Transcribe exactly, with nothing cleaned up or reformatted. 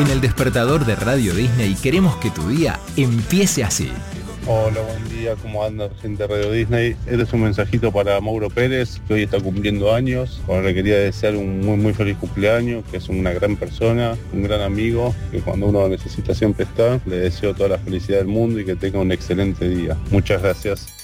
En El Despertador de Radio Disney queremos que tu día empiece así. Hola, buen día, ¿cómo andas, gente de Radio Disney? Este es un mensajito para Mauro Pérez, que hoy está cumpliendo años. Bueno, le quería desear un muy, muy feliz cumpleaños, que es una gran persona, un gran amigo, que cuando uno lo necesita siempre está. Le deseo toda la felicidad del mundo y que tenga un excelente día. Muchas gracias.